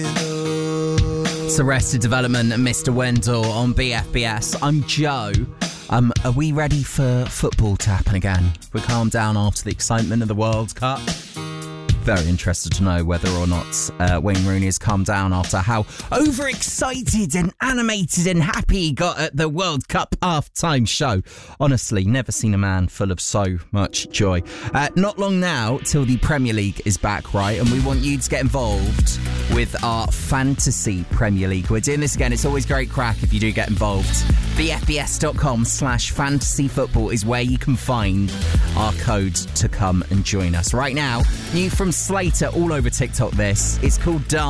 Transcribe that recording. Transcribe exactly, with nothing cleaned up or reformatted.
It's Arrested Development and Mister Wendell on B F B S. I'm Joe. Um, are we ready for football to happen again? We calmed down after the excitement of the World Cup. Very interested to know whether or not uh, Wayne Rooney has calmed down after how overexcited and animated and happy he got at the World Cup half-time show. Honestly, never seen a man full of so much joy. Uh, not long now till the Premier League is back, right? And we want you to get involved with our Fantasy Premier League. We're doing this again. It's always great crack if you do get involved. B F B S dot com slash fantasy football is where you can find our code to come and join us. Right now, new from Slater all over TikTok this. It's called Dark.